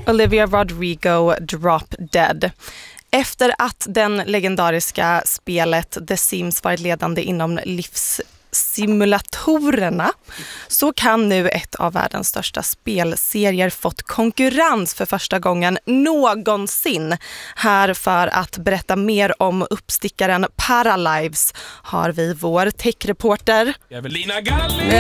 Olivia Rodrigo, Drop Dead. Efter att den legendariska spelet The Sims varit ledande inom livssimulatorerna så kan nu ett av världens största spelserier fått konkurrens för första gången någonsin. Här för att berätta mer om uppstickaren Paralives har vi vår techreporter Evelina Galli!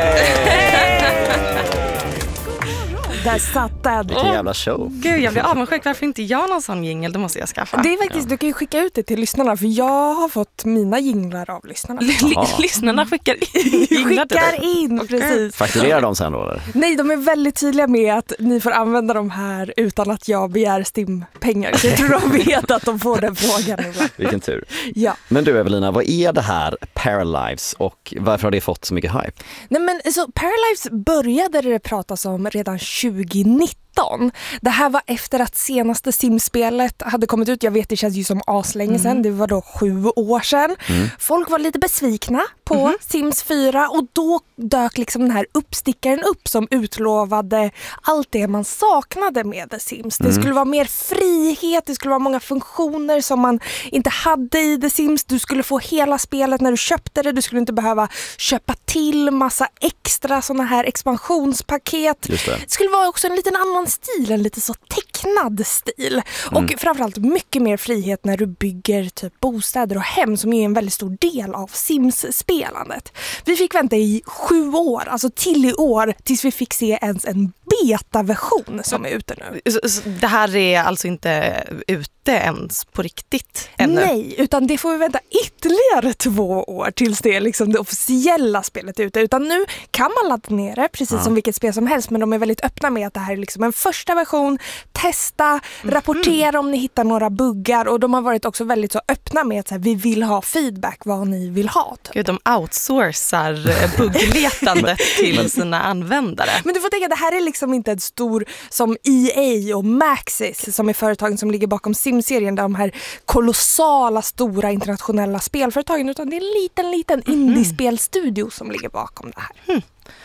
Där satt den. Vilken jävla show. Gud, jag blir avundsjuk. Varför inte jag någon sån jingle? Det måste jag skaffa. Det är faktiskt, du kan ju skicka ut det till lyssnarna, för jag har fått mina jinglar av lyssnarna. Lyssnarna skickar in jinglar till dig. Skickar in, precis. Fakturerar de sen då eller? Nej, de är väldigt tydliga med att ni får använda de här utan att jag begär stimpengar. Så jag tror de vet att de får den frågan ibland. Vilken tur. Ja. Men du Evelina, vad är det här Paralives och varför har det fått så mycket hype? Nej, men så Paralives började det pratas om redan 2019. Det här var efter att senaste Sims-spelet hade kommit ut. Jag vet, det känns ju som aslänge sedan. Det var då 7 år sedan. Folk var lite besvikna på Sims 4 och då dök liksom den här uppstickaren upp som utlovade allt det man saknade med The Sims. Det skulle vara mer frihet, det skulle vara många funktioner som man inte hade i The Sims. Du skulle få hela spelet när du köpte det. Du skulle inte behöva köpa till massa extra såna här expansionspaket. Just det. Det skulle vara också en liten annan stil, en lite så tecknad stil. Och framförallt mycket mer frihet när du bygger typ bostäder och hem som är en väldigt stor del av Sims-spelandet. Vi fick vänta i 7 år, alltså till i år, tills vi fick se ens en beta-version som är ute nu. Så det här är alltså inte ute ens på riktigt ännu? Nej, utan det får vi vänta ytterligare 2 år tills det är liksom det officiella spelet ute. Utan nu kan man ladda ner det precis som vilket spel som helst, men de är väldigt öppna med att det här är liksom en första version. Testa, rapportera om ni hittar några buggar, och de har varit också väldigt så öppna med att så här, vi vill ha feedback vad ni vill ha. Typ. Gud, de outsourcar buggletandet till sina användare. Men du får tänka, det här är liksom inte en stor som EA och Maxis som är företagen som ligger bakom Sim-serien, de här kolossala stora internationella spelföretagen, utan det är en liten indiespelstudio som ligger bakom det här.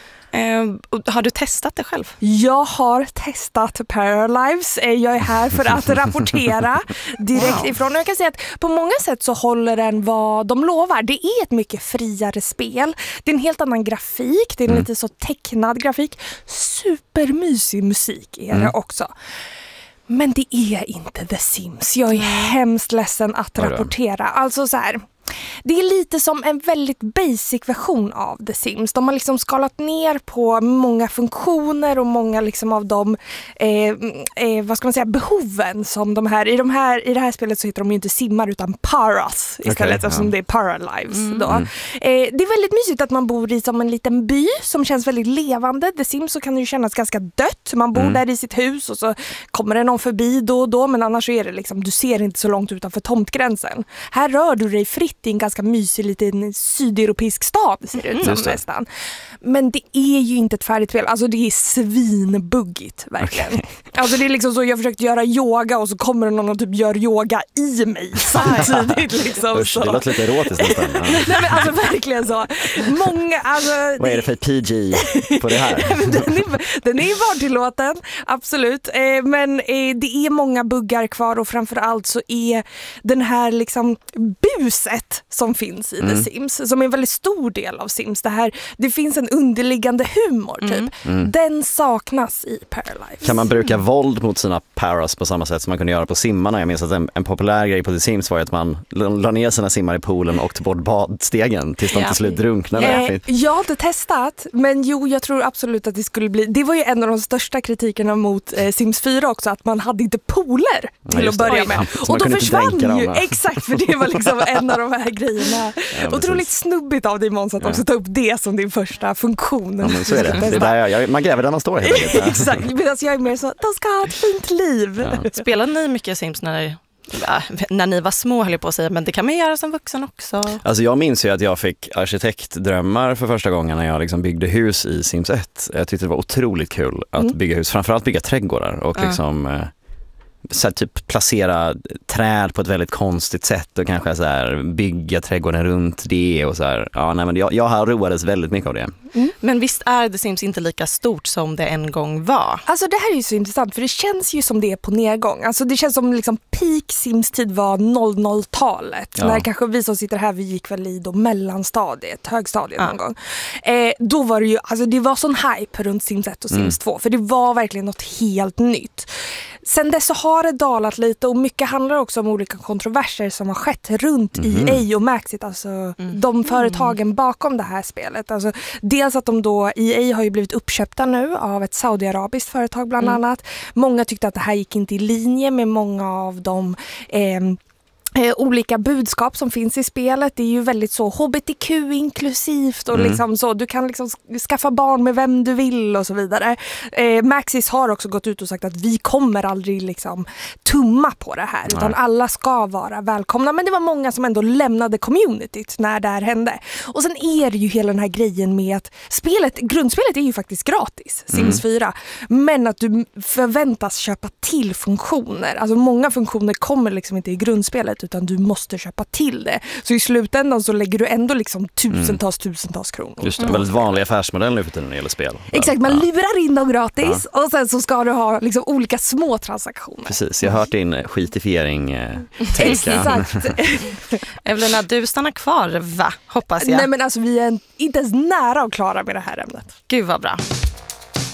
Har du testat det själv? Jag har testat Paralives. Jag är här för att rapportera direkt ifrån. Och jag kan säga att på många sätt så håller den vad de lovar. Det är ett mycket friare spel. Det är en helt annan grafik. Det är en lite så tecknad grafik. Supermysig musik är det också. Men det är inte The Sims. Jag är hemskt ledsen att rapportera. Alltså så här... Det är lite som en väldigt basic version av The Sims. De har liksom skalat ner på många funktioner och många liksom av de vad ska man säga, behoven som de här i det här spelet så heter de ju inte simmar utan paras istället, eftersom det är Paralives då. Det är väldigt mysigt att man bor i som en liten by som känns väldigt levande. The Sims så kan det ju kännas ganska dött. Man bor där i sitt hus och så kommer det någon förbi då och då, men annars så är det liksom, du ser inte så långt utanför tomtgränsen. Här rör du dig fritt i en ganska mysig liten sydeuropeisk stad, ser det ut som nästan. Men det är ju inte ett färdigt spel. Alltså det är svinbuggigt, verkligen. Alltså det är liksom så, jag försökte göra yoga och så kommer det någon och typ gör yoga i mig samtidigt. Liksom. Usch, det låter lite erotiskt nästan. Nej, men alltså verkligen så. Många, alltså, vad är det för PG på det här? den är barntillåten, absolut. Men det är många buggar kvar, och framförallt så är den här liksom buset som finns i The Sims, som är en väldigt stor del av Sims. Det finns en underliggande humor typ. Den saknas i Paralives. Kan man bruka våld mot sina paras på samma sätt som man kunde göra på simmarna? Jag minns att en populär grej på The Sims var att man la ner sina simmar i poolen och tog bort badstegen tills de till slut drunknade. Jag har inte testat, men jo, jag tror absolut att det skulle bli. Det var ju en av de största kritikerna mot Sims 4 också, att man hade inte pooler till att börja med. Och då försvann ju, exakt, för det var liksom en av de här grejerna. Otroligt snubbigt av dig, Måns, att också ta upp det som din första funktion. Ja, men så är det. Det är där man gräver där man står helt enkelt. Exakt, medan jag är mer så, de ska ha ett fint liv. Ja. Spelade ni mycket Sims när ni var små, höll jag på att säga, men det kan man göra som vuxen också. Alltså jag minns ju att jag fick arkitektdrömmar för första gången när jag liksom byggde hus i Sims 1. Jag tyckte det var otroligt kul att bygga hus, framförallt bygga trädgårdar och liksom så här, typ placera träd på ett väldigt konstigt sätt och kanske så här, bygga trädgården runt det och så här. Ja, nej, men jag har roades väldigt mycket av det. Men visst är The Sims inte lika stort som det en gång var? Alltså det här är ju så intressant för det känns ju som det är på nedgång. Alltså det känns som liksom peak Sims-tid var 00-talet. När kanske vi som sitter här, vi gick väl i då mellanstadiet, högstadiet någon gång. Då var det ju, alltså det var sån hype runt Sims 1 och Sims 2 för det var verkligen något helt nytt. Sen dess så har det dalat lite och mycket handlar också om olika kontroverser som har skett runt EA och Maxit, alltså de företagen bakom det här spelet. Alltså dels att de då, EA har ju blivit uppköpta nu av ett saudiarabiskt företag bland annat. Många tyckte att det här gick inte i linje med många av de olika budskap som finns i spelet. Det är ju väldigt så HBTQ-inklusivt och liksom så, du kan liksom skaffa barn med vem du vill och så vidare. Maxis har också gått ut och sagt att vi kommer aldrig liksom tumma på det här utan alla ska vara välkomna. Men det var många som ändå lämnade communityt när det här hände. Och sen är det ju hela den här grejen med att grundspelet är ju faktiskt gratis, Sims 4. Men att du förväntas köpa till funktioner. Alltså många funktioner kommer liksom inte i grundspelet utan du måste köpa till det. Så i slutändan så lägger du ändå liksom tusentals kronor. Just det, väldigt vanlig affärsmodell nu för tiden när det gäller spel. Exakt, man lurar in dem gratis och sen så ska du ha liksom olika små transaktioner. Precis, jag har hört din skitifiering Exakt. Evelina, du stannar kvar, va? Hoppas jag. Nej men alltså vi är inte ens nära att klara med det här ämnet. Gud vad bra.